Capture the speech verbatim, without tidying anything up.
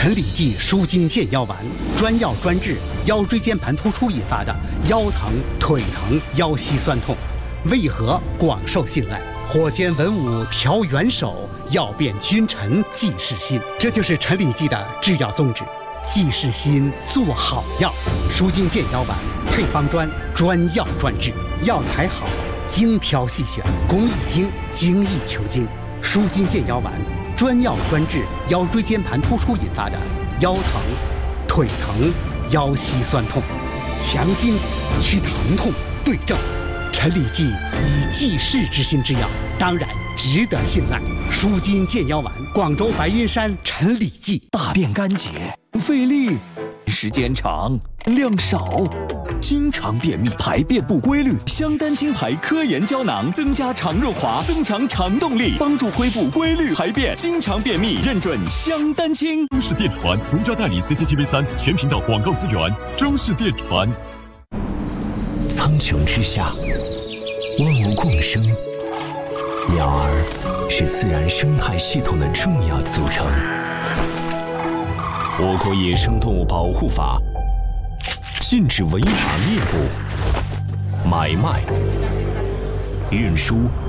陈李济舒筋健腰丸，专药专治腰椎间盘突出引发的腰疼、腿疼、腰膝酸痛，为何广受信赖？火煎文武调元首，药变君臣济世心。这就是陈李济的制药宗旨，济世心，做好药。舒筋健腰丸配方专，专药专治，药材好，精挑细选，工艺精，精益求精。舒筋健腰丸专药专治腰椎间盘突出引发的腰疼、腿疼、腰膝酸痛，强筋去疼痛，对症。陈李济以济世之心之药，当然值得信赖。舒筋健腰丸，广州白云山陈李济。 大便干结，费力，时间长，量少，经常便秘，排便不规律。香丹清排科研胶囊，增加肠润滑，增强肠动力，帮助恢复规律排便。经常便秘，认准香丹清。 中视电传独家代理 C C T V 三全频道广告资源。中视电传。 苍穹之下，万物共生，鸟儿是自然生态系统的重要组成。我国野生动物保护法禁止违法猎捕、买卖、运输、